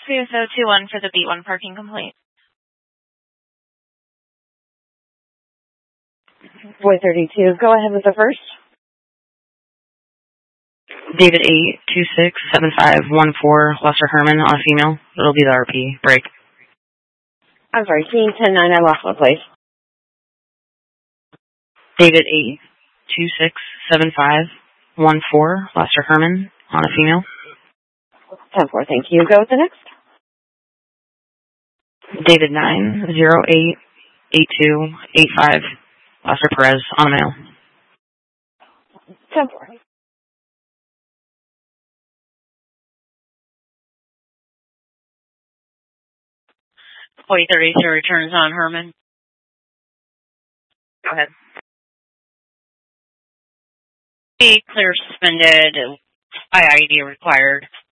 2021 for the B1 parking complaint. Boy 32, go ahead with the first. David 8267514, Lester Herman on a female. It'll be the RP break. I'm sorry, scene 10-9, I lost one place. David 8267514, Lester Herman on a female. 10-4, thank you. Go with the next. David 9088285, Lester Perez on a male. 10-4. Boy 32 returns on Herman. Go ahead. Be clear suspended. IID required.